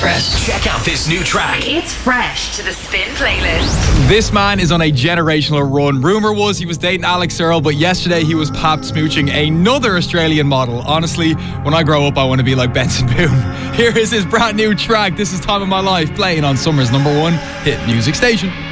Fresh. Check out this new track. It's fresh to the Spin playlist. This man is on a generational run. Rumour was he was dating Alex Earle, but yesterday he was popped smooching another Australian model. Honestly, when I grow up, I want to be like Benson Boone. Here is his brand new track. This is Time of My Life, playing on Summer's #1 hit music station.